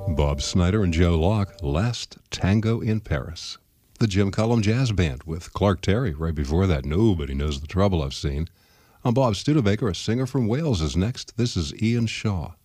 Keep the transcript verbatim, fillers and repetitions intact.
Bob Snyder and Joe Locke, Last Tango in Paris. The Jim Cullum Jazz Band with Clark Terry right before that. Nobody Knows the Trouble I've Seen. I'm Bob Studebaker. A singer from Wales is next. This is Ian Shaw.